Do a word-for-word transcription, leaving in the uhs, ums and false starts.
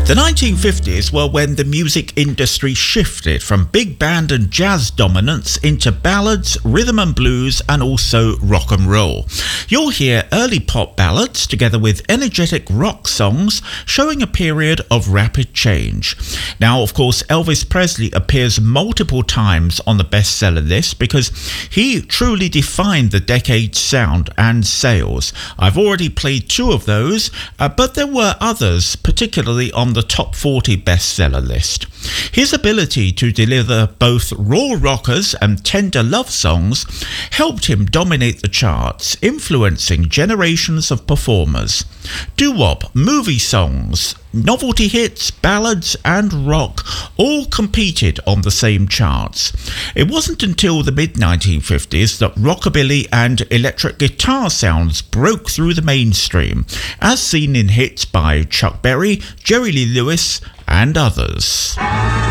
The nineteen fifties were when the music industry shifted from big band and jazz dominance into ballads, rhythm and blues, and also rock and roll. You'll hear early pop ballads together with energetic rock songs showing a period of rapid change. Now, of course, Elvis Presley appears multiple times on the bestseller list because he truly defined the decade's sound and sales. I've already played two of those, uh, but there were others, particularly on the top forty bestseller list. His ability to deliver both raw rockers and tender love songs helped him dominate the charts, influencing generations of performers. Doo-wop, movie songs, novelty hits, ballads and rock all competed on the same charts. It wasn't until the mid nineteen fifties that rockabilly and electric guitar sounds broke through the mainstream, as seen in hits by Chuck Berry, Jerry Lee Lewis and others.